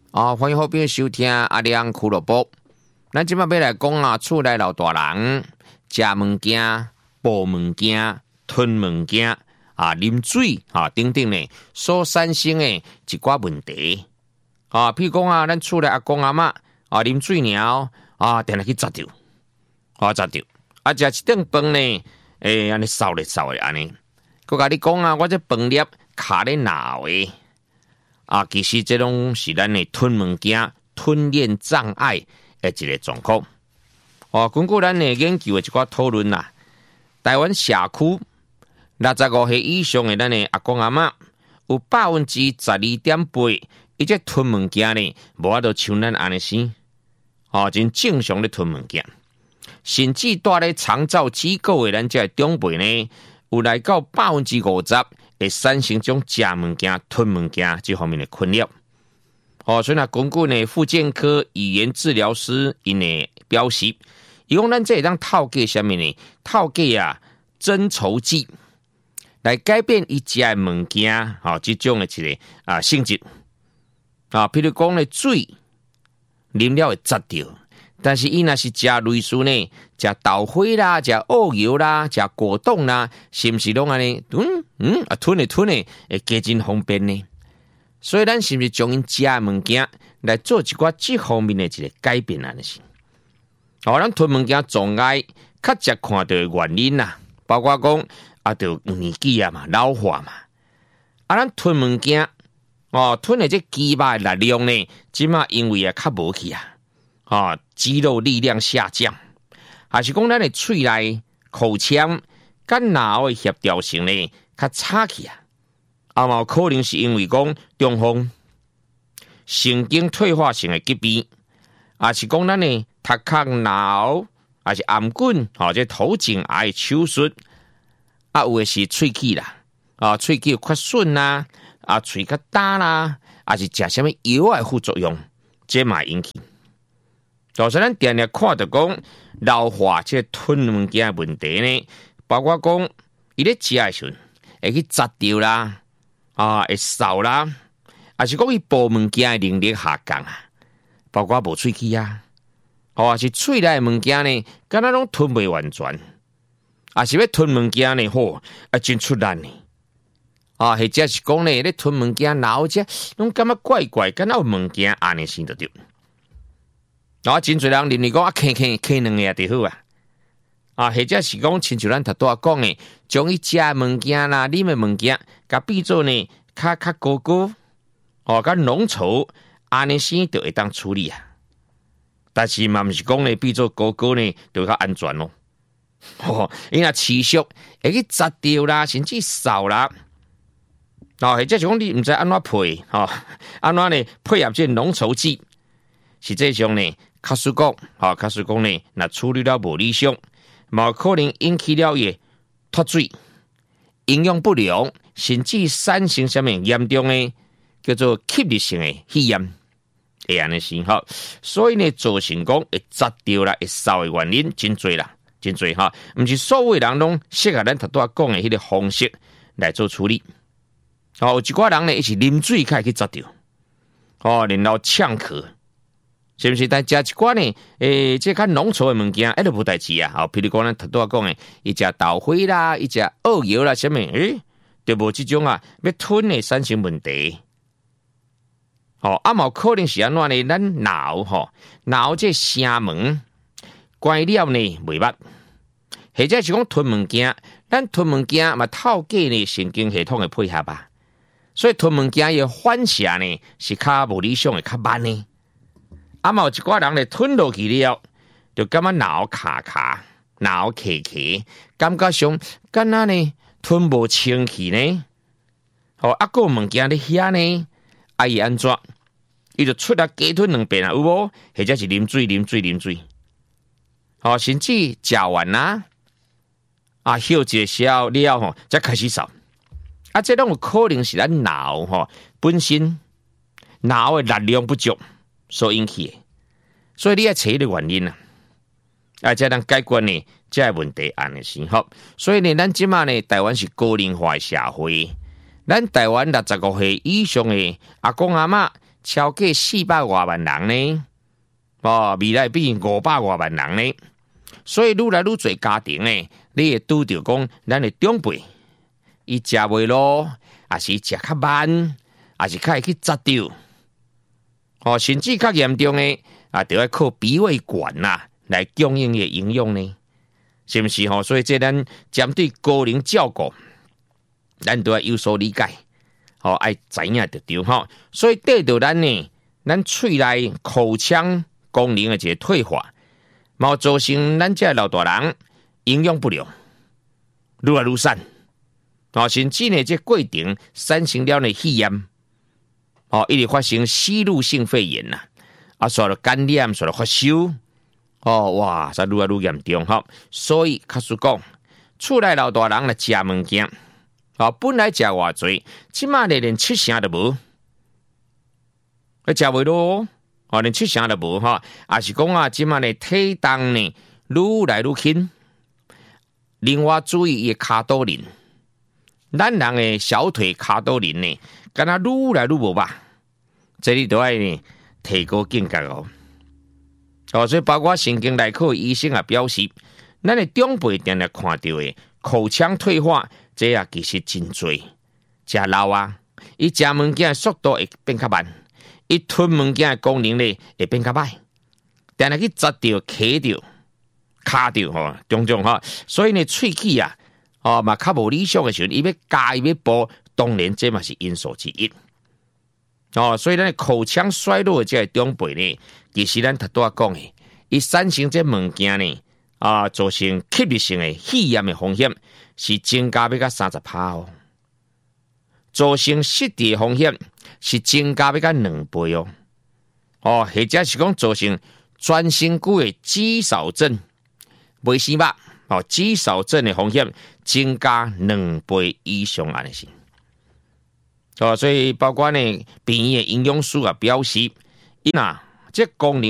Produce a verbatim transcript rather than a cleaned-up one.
啊，欢迎好朋友收听阿亮俱乐部。咱今麦要来讲啊，厝内老大人食物件、补物件、吞物件啊、啉水啊等等呢，所产生的一寡问题啊，譬如讲啊，咱厝内阿公阿嬷啊，啉水鸟啊，定来去砸掉，啊砸掉，啊食一顿饭呢，诶，安尼扫咧扫咧安尼，佮甲你讲啊，我这饭粒卡咧哪位？啊，其实这种是咱的吞物件、吞咽障碍的一个状况。哦，根据咱的研究的一寡讨论啦，台湾社区六十五岁以上的咱的阿公阿嬷，有百分之十二点八，伊这吞物件呢，无法度像咱安尼生，哦，真正常的吞物件，甚至住咧长照机构的咱这长辈呢，有来到百分之五十。会产生种食物件、吞物件这方面的困扰。哦，所以呢，根据呢，复健科语言治疗师因的表示，伊讲咱这当透过什么呢？透过啊，增稠剂来改变伊食的物件，啊、哦，这种的一个啊性质啊，譬如讲呢，水啉了会窒掉。但是伊若是食类似呢，食豆花啦，食澳油啦，食果冻啦，是毋是拢安尼？嗯嗯，啊吞诶吞诶，会加真方便呢。所以咱是毋是将因食诶物件来做一寡这方面诶一个改变啊？是。哦，咱吞物件障碍较直看到诶原因啦，包括讲啊，就年纪啊嘛，老化嘛。啊，咱吞物件哦，吞诶这肌肉诶力量呢，即马因为啊较无去啊。啊，肌肉力量下降，还是讲咱的喙内、口腔、甲脑的协调性呢较差去啊？啊嘛可能是因为讲中风、神经退化性的疾病，啊是讲咱的头壳脑，还是颔管，或者头颈癌手术，啊有的是喙齿啦，啊喙齿缺损啦，啊喙较大啦，还是食什么药的副作用，这嘛引起。就是咱定定看到讲老化这吞物件问题呢，包括讲伊咧食的时阵会去砸掉啦，啊会扫啦，还是讲伊补物件的能力下降啊，包括无喙齿啊，哦，还是喙内的物件呢，敢若拢吞袂完全，啊是要吞物件呢，吼啊真出力呢，啊或者是讲呢咧吞物件老者拢感觉怪怪，敢若有物件安尼生得着。啊，真侪人认为讲啊，啃啃啃两下就好啊，啊，或者是讲，亲像咱头拄讲的，将伊食物件啦、啉的物件，甲变做呢，较较高高，哦，较浓稠，安尼先就会当处理啊。但是嘛，毋是讲呢，变做高高呢，就较安全咯。哦，伊若持续会去砸掉啦，甚至扫啦，哦，或者是讲你毋知安怎配，哦，安怎呢配合这浓稠剂，实际上呢。卡斯讲，哈，卡斯讲呢，那处理了无理想，冇可能引起了伊脱水、营养不良，甚至产生什么严重的叫做吸入性的肺炎，会安尼生哈。所以呢，造成讲会砸掉啦、会烧的原因真多啦，真多哈。毋是所有人拢适合咱头拄讲的迄个方式来做处理。哦，有一寡人呢，伊是啉水开去砸掉，哦，然后呛咳。是不是？但食一寡呢？诶、欸，这较浓稠的物件，一都无代志啊！哦，譬如讲咱头拄讲诶，伊食豆花啦，伊食澳油啦，什么？诶、欸，就无即种啊，要吞诶产生问题。哦，啊，冇可能是安怎呢？咱脑吼，脑这声门关了呢袂捌，或者是讲吞物件，咱吞物件嘛透过呢神经系统的配合吧，所以吞物件的反射呢是较无理想的，较慢呢。啊，嘛有一寡人咧吞落去了，就感觉脑卡卡、脑卡卡，感觉上敢若呢吞无清气呢。哦，啊个物件咧遐呢，啊伊安怎？伊就出来加吞两遍啊，有无？或者是啉水、啉水、啉水。哦，甚至食完啦，啊休一个消了吼，才开始扫。啊，这种有可能是咱脑吼本身脑的力量不足。所引起的，所以你要找一个原因啊，啊，才能解决呢这个问题安尼先好。所以呢，咱即马呢，台湾是高龄化的社会，咱台湾六十五岁以上的阿公阿嬷超过四百多万人呢，哦，未来比五百多万人呢，所以愈来愈多家庭呢，你会拄到讲，咱的长辈，伊食袂落，还是食较慢，还是较会去砸掉，哦，甚至较严重的啊，就要靠脾胃管呐、啊、来供应的营养呢，是不是吼？所以这咱针对高龄照顾，咱都要有所理解。哦，爱知影就对吼，所以对到咱呢，咱喙内口腔功能的一个退化，嘛造成咱这老大人营养不良，愈来愈瘦，哦，甚至呢这过程产生了呢肺炎，哦，一直发生吸入性肺炎呐，啊，所了感染，所了发烧，哦，哇，才愈来愈严重吼，所以假使讲，厝内老大人来食物件。哦，本来食偌济，即马咧连七成都无，啊食袂落，哦连七成都无哈，也是讲啊，即马咧体重呢愈来愈轻。另外注意伊卡多林，咱人的小腿卡多林呢，敢若愈来愈无吧，这里都爱呢提高警觉哦。哦，所以包括神经内科医生也表示，咱的长辈定定看到的口腔退化。这啊其实真多，食老啊，伊食物件速度会变较慢，伊吞物件的功能咧会变较歹，但系去砸掉、卡掉、卡掉吼，种种吼，所以呢，喙齿啊，哦嘛较无理想的时候，伊要加伊要补，当然这嘛是因素之一。哦，所以咱口腔衰弱的这个长辈呢，其实咱头拄仔讲的，伊产生这物件呢，啊，造成吸入性的肺炎的风险。是增加要到三十趴哦，造成失智风险是增加要到两倍哦，哦，或者是讲造成全身躯的肌少症、袂生肉哦，肌少症的风险增加两倍以上安尼是。哦，所以包括呢，病院的营养师啊表示，伊呐，这功能。